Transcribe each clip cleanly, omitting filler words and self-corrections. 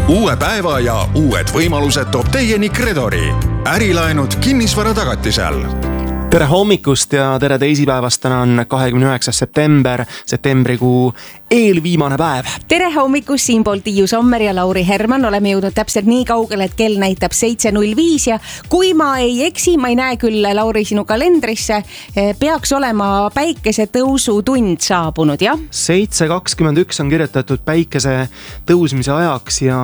Uue päeva ja uued võimalused toob teieni Credori. Ärilaenud kinnisvara tagatisel. Tere hommikust ja tere teisipäevast, täna on 29. september, septembrikuu eelviimane päev. Tere hommikust, siinpool Tiiu Sommer ja Lauri Herman. Oleme jõudnud täpselt nii kaugele, et kell näitab 7.05 ja kui ma ei eksi, ma ei näe küll, Lauri, sinu kalendrisse, peaks olema päikesetõusu tund saabunud, jah? 7.21 on kirjutatud päikese tõusmise ajaks ja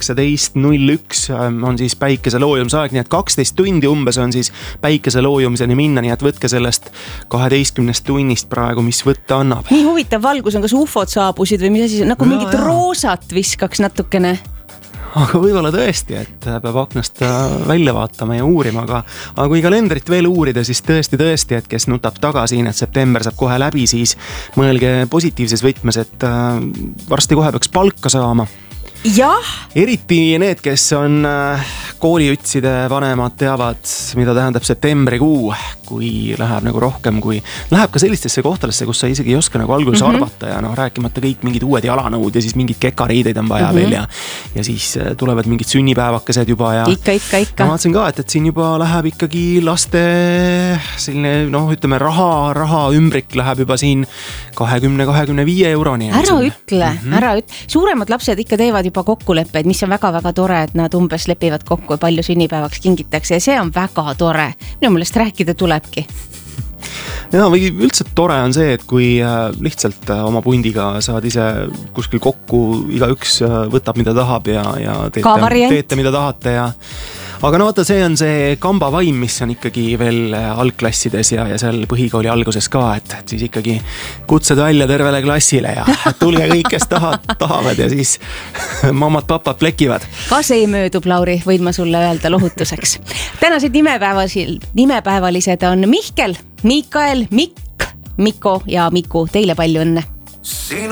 19.01 on siis päikese loojumise aeg, nii et 12 tundi umbes on siis päikese loojumiseni minna, nii et võtke sellest 12 tunnist praegu, mis võtta annab. Nii huvitav valgus on, kas ufod saabusid või mis asi, nagu mingit roosat viskaks natukene. Aga võibolla tõesti, et peab aknast välja vaatama ja uurima, aga kui kalendrit veel uurida, siis tõesti, et kes nutab taga siin, et september saab kohe läbi, siis mõelge positiivses võtmes, et varsti kohe peaks palka saama. Jah. Eriti need, kes on koolijutside vanemad, teavad, mida tähendab septembrikuu, kui läheb nagu rohkem, kui läheb ka sellistesse kohtadesse, kus sa isegi ei oska nagu alguses arvata ja rääkimata kõik mingid uued jalanõud ja siis mingid kekariideid on vaja veel ja siis tulevad mingid sünnipäevakesed juba ja ikka. Ma vaatasin ka, et siin juba läheb ikkagi laste selline, ütleme raha ümbrik läheb juba siin 20-25 euroni. Ära ütle. Suuremad lapsed ikka teevad juba kokkuleppeid, mis on väga-väga tore, et nad umbes lepivad kokku ja palju sünnipäevaks kingitakse ja see on väga tore. Minu meelest rääkida tulebki. Ja või üldse tore on see, et kui lihtsalt oma pundiga saad ise kuskil kokku, igaüks võtab mida tahab ja teete mida tahate ja aga vaata, see on see kamba vaim, mis on ikkagi veel algklassides ja seal põhikooli alguses ka, et siis ikkagi kutsed välja tervele klassile ja tulge kõik, kes tahavad ja siis mammad-papad plekivad. Ka see möödub, Lauri, võid ma sulle öelda lohutuseks. Tänased nimepäevalised on Mihkel, Mikael, Mikk, Mikko ja Miku. Teile palju õnne!